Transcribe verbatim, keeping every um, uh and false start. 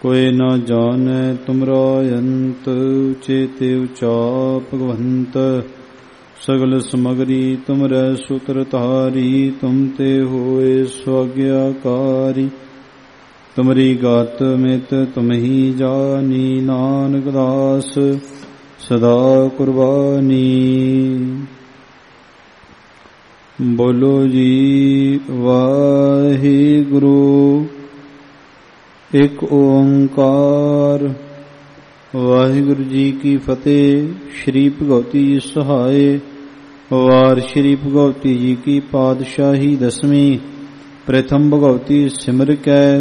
कोई न जाने तुमरा अंत, चेते उचाप भगवंत। सगल समगरी तुमरे सूत्र तारी, तुम ते होए स्वाज्ञाकारी। तुमरी गात मित तुम ही जानी, नानक दास सदा कुर्बानी। बोलो जी वाहिगुरु एक ओंकार। वाहिगुरु जी की फतेह। श्री भगवती जी सहाय। वार श्री भगवती जी की पातशाही दसवीं। प्रथम भगवती सिमर कै